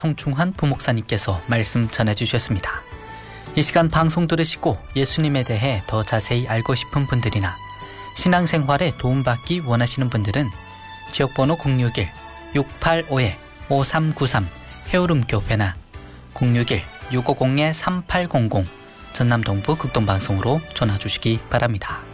송충환 부목사님께서 말씀 전해주셨습니다. 이 시간 방송 들으시고 예수님에 대해 더 자세히 알고 싶은 분들이나 신앙생활에 도움받기 원하시는 분들은 지역번호 061-685-5393 해오름교회나 061-650-3800 전남동부 극동방송으로 전화주시기 바랍니다.